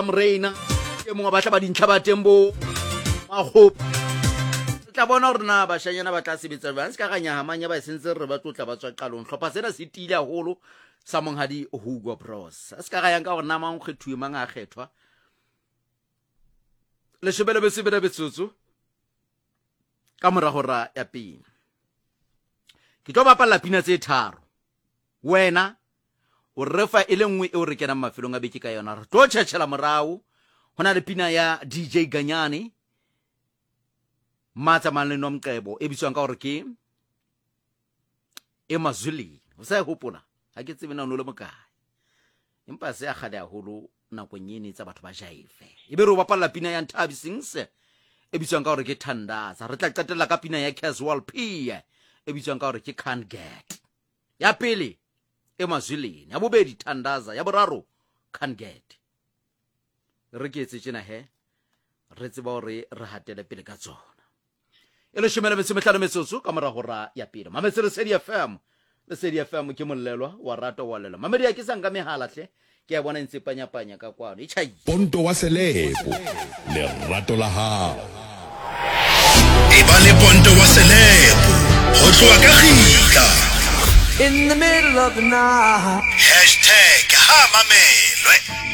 Reina ke mongwe ba tla ba dintlha ba tembo magopo tla bona gore na bashanyana ba tla sebetsa ba se ka ganya hamanya ba sentse re ba tlotla ba tswa qalong tlhopha sena se tile haholo sa monghadi Hugo Bros se ka ga yang ka gore na mang kgethuwe mang a kgethwa le shebele be se bere betsotso ka mora hora ya pina ke tlo bapalla pina tse tharo wena o refa ile nngwe e o re kenang mafelong a beke ka yona re tlo tšhetšhela morao hona le pina ya DJ Ganyane matsa manleno mqebo e bitswang ka gore ke Emazulwini o sa hopola ha ke tsebe na o le mokae empa se a gale haholo nakong yene tsa batho ba jaive ebe re o bapalla pina ya Nthabisingse e bitswang ka gore ke Thandaza re tla qetella ka pina ya Casual P e bitswang ka gore ke Can't Get ya pele Emazulwini ya bobedi Thandaza ya boraro Can't Get re ke etse tsena he re tseba gore re hatele pele ka tsona ele shemela metsemetlano metsotso ka mora hora ya pele mametse Lesedi FM Lesedi FM ke mollelwa wa rato wa lela mamedi ya ke sang ka mehala hle ke ya bona ntse panya ka kwano e chai Ponto wa Selepo le rato la hao e ba le Ponto wa Selepo ho tloa ka khika in the middle of the night #hamamelwe